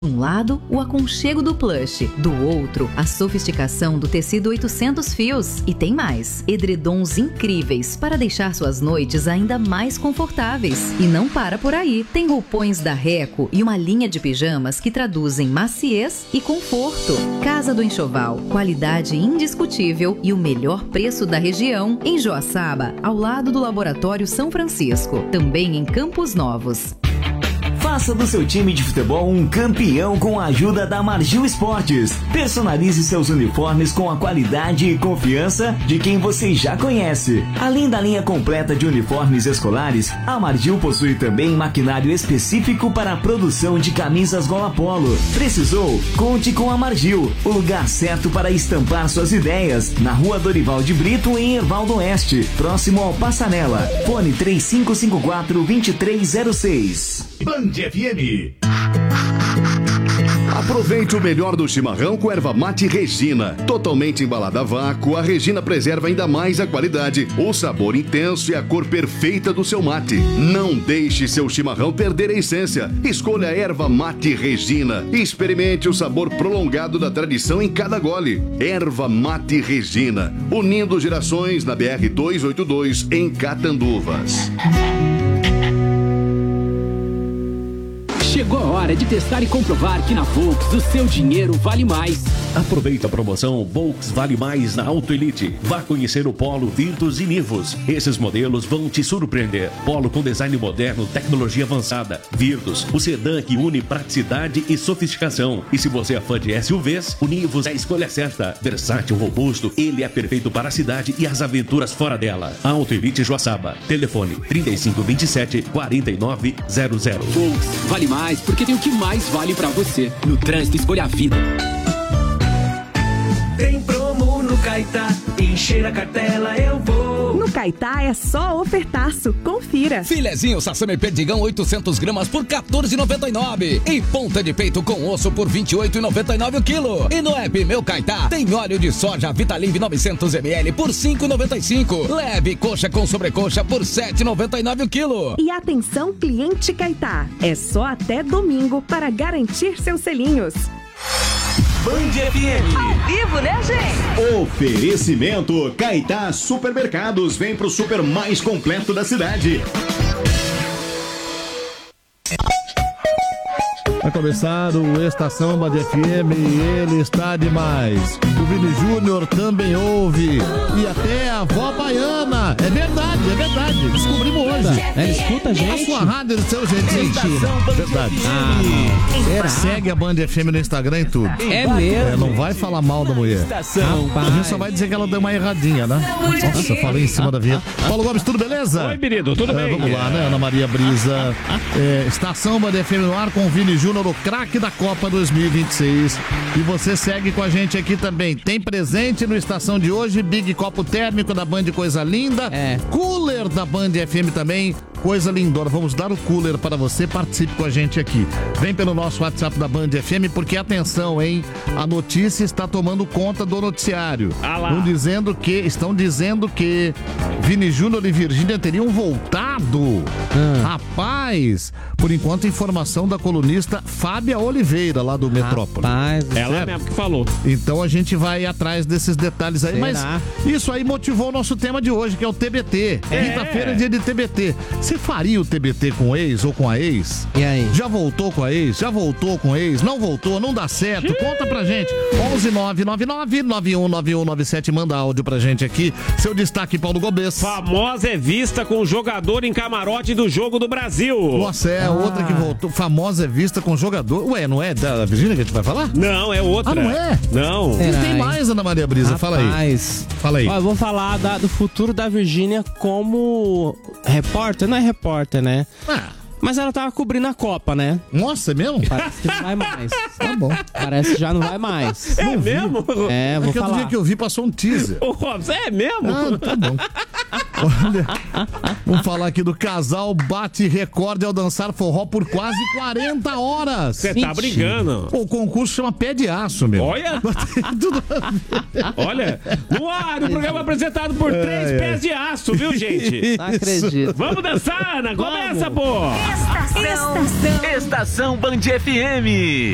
De um lado, o aconchego do plush. Do outro, a sofisticação do tecido 800 fios. E tem mais. Edredons incríveis para deixar suas noites ainda mais confortáveis. E não para por aí. Tem roupões da Reco e uma linha de pijamas que traduzem maciez e conforto. Casa do Enxoval. Qualidade indiscutível e o melhor preço da região. Em Joaçaba, ao lado do Laboratório São Francisco. Também em Campos Novos. Faça do seu time de futebol um campeão com a ajuda da Margil Esportes. Personalize seus uniformes com a qualidade e confiança de quem você já conhece. Além da linha completa de uniformes escolares, a Margil possui também maquinário específico para a produção de camisas gola polo. Precisou? Conte com a Margil, o lugar certo para estampar suas ideias. Na Rua Dorival de Brito, em Herval do Oeste, próximo ao Passarela. Fone 3554-2306. Band FM. Aproveite o melhor do chimarrão com erva mate Regina. Totalmente embalada a vácuo, a Regina preserva ainda mais a qualidade, o sabor intenso e a cor perfeita do seu mate. Não deixe seu chimarrão perder a essência. Escolha a erva mate Regina e experimente o sabor prolongado da tradição em cada gole. Erva mate Regina, unindo gerações na BR-282 em Catanduvas. Chegou a hora de testar e comprovar que na Volks o seu dinheiro vale mais. Aproveita a promoção Volks Vale Mais na Auto Elite. Vá conhecer o Polo, Virtus e Nivus. Esses modelos vão te surpreender. Polo com design moderno, tecnologia avançada. Virtus, o sedã que une praticidade e sofisticação. E se você é fã de SUVs, o Nivus é a escolha certa. Versátil, robusto, ele é perfeito para a cidade e as aventuras fora dela. Auto Elite Joaçaba. Telefone 3527-4900. Volks Vale Mais porque tem o que mais vale pra você. No trânsito, escolha a vida. Tem promo no Caetá, encher a cartela eu vou. No Caetá é só ofertaço, confira. Filezinho Sassami Perdigão 800 gramas por R$14,99. E ponta de peito com osso por R$28,99 o quilo. E no app Meu Caetá tem óleo de soja Vitalimp 900 ml por R$5,95. Leve coxa com sobrecoxa por R$7,99 o quilo. E atenção cliente Caetá, é só até domingo para garantir seus selinhos. Band FM. Ao vivo, né, gente? Oferecimento Caetá Supermercados. Vem pro super mais completo da cidade. Vai começar o Estação Band FM e ele está demais. O Vini Júnior também ouve. E até a avó baiana. É verdade, é verdade. Descobrimos hoje. Ele escuta a gente? A sua rádio do seu jeitinho. Verdade. Segue a Band FM no Instagram e tudo. É mesmo? Não vai falar mal da mulher. A gente só vai dizer que ela deu uma erradinha, né? Nossa, eu falei em cima da vinheta. Paulo Gomes, tudo beleza? Oi, querido, tudo bem? Vamos lá, né? Ana Maria Brisa. Estação Band FM no ar com o Vini Júnior, o craque da Copa 2026. E você segue com a gente aqui também. Tem presente no Estação de hoje, Big Copo Térmico da Band, coisa linda. Cooler da Band FM também, coisa lindona. Vamos dar o cooler para você, participe com a gente aqui. Vem pelo nosso WhatsApp da Band FM, porque atenção, hein? A notícia está tomando conta do noticiário. Estão dizendo que Vini Júnior e Virgínia teriam voltado. Rapaz, por enquanto, informação da colunista Fábia Oliveira, lá do Metrópole. Ela mesmo que falou. Então a gente vai atrás desses detalhes aí. Mas isso aí motivou o nosso tema de hoje, que é o TBT. Quinta-feira é dia de TBT. Você faria o TBT com o ex ou com a ex? E aí? Já voltou com a ex? Já voltou com o ex? Não voltou? Não dá certo? Conta pra gente. 11999-919197. Manda áudio pra gente aqui. Seu destaque, Paulo Gomes. Famosa é vista com jogador em camarote do Jogo do Brasil. Nossa, outra que voltou. Famosa é vista com jogador. Ué, não é da Virgínia que a gente vai falar? Não, é outra. Não é? Não. E tem mais, Ana Maria Brisa. Fala aí. Fala aí. Ó, eu vou falar do futuro da Virgínia como repórter. Não é repórter, né? Mas ela tava cobrindo a Copa, né? Nossa, é mesmo? Parece que não vai mais. Tá bom. Parece que já não vai mais. É mesmo? Vou falar. O dia que eu vi passou um teaser. Ô, Robson, é mesmo? Tá bom. Olha, vamos falar aqui do casal bate recorde ao dançar forró por quase 40 horas. Você tá brincando. O concurso chama Pé de Aço, meu. Olha. Olha, no ar, o programa apresentado por 3 pés de aço, viu, gente? Não acredito. Vamos dançar, Ana? Começa, pô! Estação Band FM.